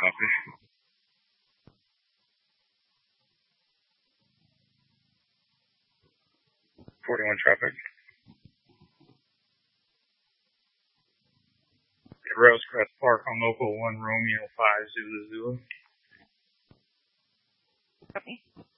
Copy. 41 traffic. Rosecrest Park on local 1 Romeo 5 Zulu Zulu. Copy.